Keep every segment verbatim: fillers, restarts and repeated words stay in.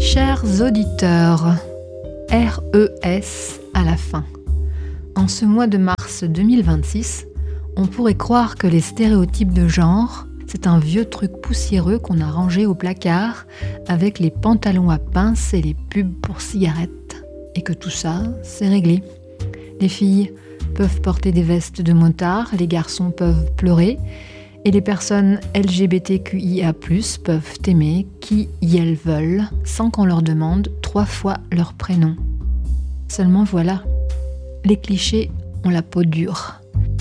Chers auditeurs, R E S à la fin. En ce mois de mars deux mille vingt-six, on pourrait croire que les stéréotypes de genre, c'est un vieux truc poussiéreux qu'on a rangé au placard avec les pantalons à pince et les pubs pour cigarettes. Et que tout ça, c'est réglé. Les filles peuvent porter des vestes de motard, les garçons peuvent pleurer, et les personnes L G B T Q I A plus, peuvent aimer qui y elles veulent, sans qu'on leur demande trois fois leur prénom. Seulement voilà, les clichés ont la peau dure.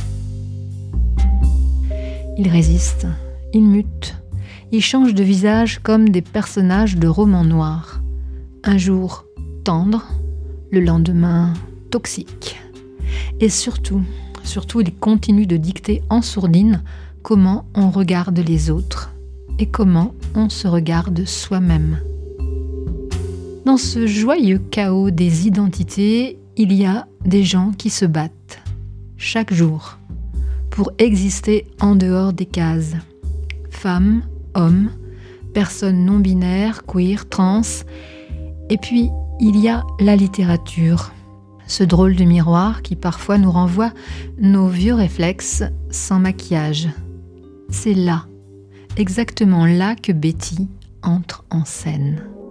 Ils résistent, ils mutent, ils changent de visage comme des personnages de romans noirs. Un jour tendre, le lendemain toxique. Et surtout, surtout, ils continuent de dicter en sourdine comment on regarde les autres et comment on se regarde soi-même. Dans ce joyeux chaos des identités, il y a des gens qui se battent, chaque jour, pour exister en dehors des cases. Femmes, hommes, personnes non binaires, queer, trans. Et puis, il y a la littérature, ce drôle de miroir qui parfois nous renvoie nos vieux réflexes sans maquillage. C'est là, exactement là que Betty entre en scène.